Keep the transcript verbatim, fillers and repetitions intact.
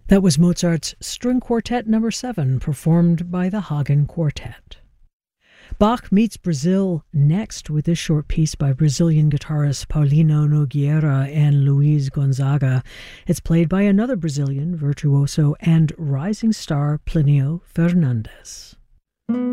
That was Mozart's String Quartet number seven, performed by the Hagen Quartet. Bach meets Brazil next with this short piece by Brazilian guitarists Paulino Nogueira and Luiz Gonzaga. It's played by another Brazilian virtuoso and rising star, Plinio Fernandes.